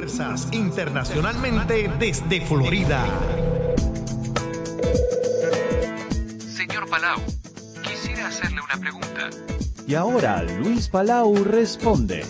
fuerzas internacionalmente desde Florida. Señor Palau, quisiera hacerle una pregunta. Y ahora Luis Palau responde.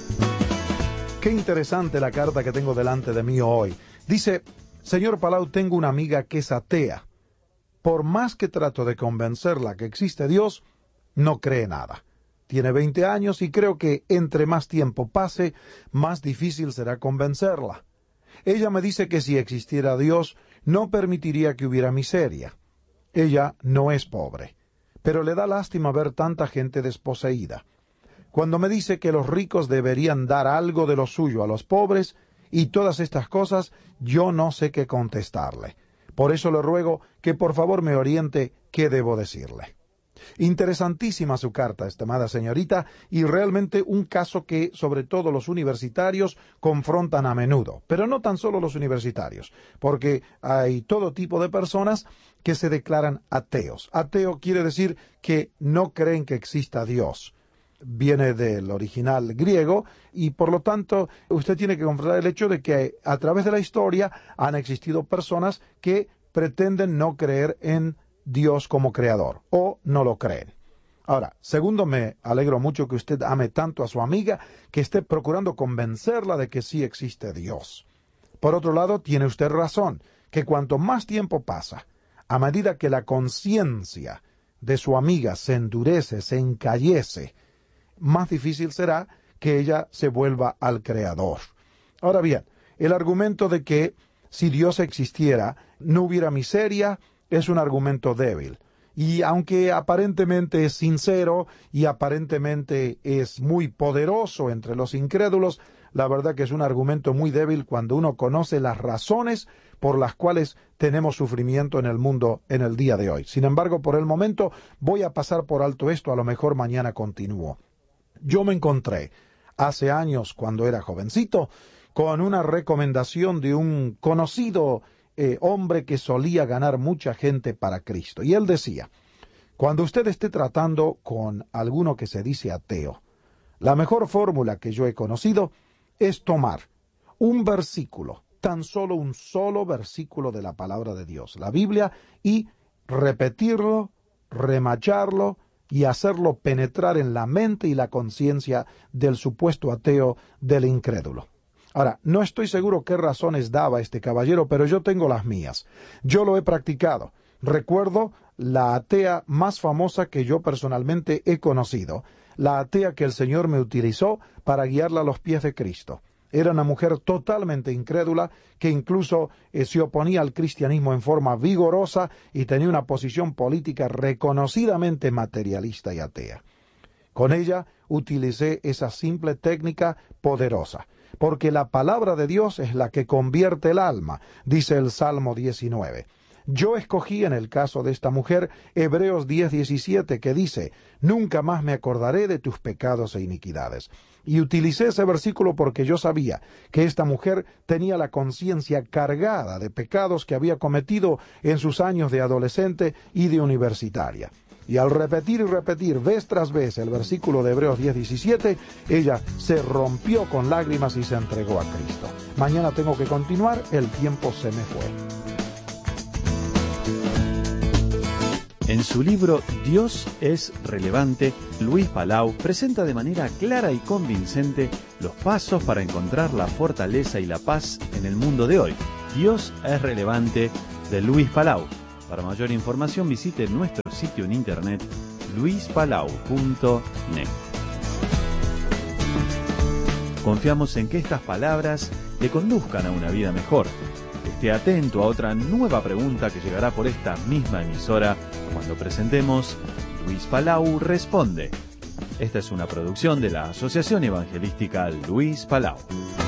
Qué interesante la carta que tengo delante de mí hoy. Dice: señor Palau, tengo una amiga que es atea. Por más que trato de convencerla que existe Dios, no cree nada. Tiene 20 años y creo que entre más tiempo pase, más difícil será convencerla. Ella me dice que si existiera Dios, no permitiría que hubiera miseria. Ella no es pobre, pero le da lástima ver tanta gente desposeída. Cuando me dice que los ricos deberían dar algo de lo suyo a los pobres y todas estas cosas, yo no sé qué contestarle. Por eso le ruego que por favor me oriente qué debo decirle. Interesantísima su carta, estimada señorita, y realmente un caso que sobre todo los universitarios confrontan a menudo, pero no tan solo los universitarios, porque hay todo tipo de personas que se declaran ateos. Ateo quiere decir que no creen que exista Dios. Viene del original griego y por lo tanto usted tiene que confrontar el hecho de que a través de la historia han existido personas que pretenden no creer en Dios como creador, o no lo creen. Ahora, segundo, me alegro mucho que usted ame tanto a su amiga, que esté procurando convencerla de que sí existe Dios. Por otro lado, tiene usted razón, que cuanto más tiempo pasa, a medida que la conciencia de su amiga se endurece, se encallece, más difícil será que ella se vuelva al Creador. Ahora bien, el argumento de que si Dios existiera, no hubiera miseria, es un argumento débil. Y aunque aparentemente es sincero y aparentemente es muy poderoso entre los incrédulos, la verdad que es un argumento muy débil cuando uno conoce las razones por las cuales tenemos sufrimiento en el mundo en el día de hoy. Sin embargo, por el momento voy a pasar por alto esto, a lo mejor mañana continúo. Yo me encontré hace años, cuando era jovencito, con una recomendación de un conocido hombre que solía ganar mucha gente para Cristo. Y él decía: cuando usted esté tratando con alguno que se dice ateo, la mejor fórmula que yo he conocido es tomar un versículo, tan solo un solo versículo de la palabra de Dios, la Biblia, y repetirlo, remacharlo y hacerlo penetrar en la mente y la conciencia del supuesto ateo, del incrédulo. Ahora, no estoy seguro qué razones daba este caballero, pero yo tengo las mías. Yo lo he practicado. Recuerdo la atea más famosa que yo personalmente he conocido, la atea que el Señor me utilizó para guiarla a los pies de Cristo. Era una mujer totalmente incrédula que incluso se oponía al cristianismo en forma vigorosa y tenía una posición política reconocidamente materialista y atea. Con ella utilicé esa simple técnica poderosa, porque la palabra de Dios es la que convierte el alma, dice el Salmo 19. Yo escogí en el caso de esta mujer Hebreos 10:17, que dice: nunca más me acordaré de tus pecados e iniquidades. Y utilicé ese versículo porque yo sabía que esta mujer tenía la conciencia cargada de pecados que había cometido en sus años de adolescente y de universitaria. Y al repetir y repetir vez tras vez el versículo de Hebreos 10:17, ella se rompió con lágrimas y se entregó a Cristo. Mañana tengo que continuar, el tiempo se me fue. En su libro Dios es relevante, Luis Palau presenta de manera clara y convincente los pasos para encontrar la fortaleza y la paz en el mundo de hoy. Dios es relevante, de Luis Palau. Para mayor información visite nuestro sitio en internet luispalau.net. Confiamos en que estas palabras le conduzcan a una vida mejor. Esté atento a otra nueva pregunta que llegará por esta misma emisora cuando presentemos Luis Palau Responde. Esta es una producción de la Asociación Evangelística Luis Palau.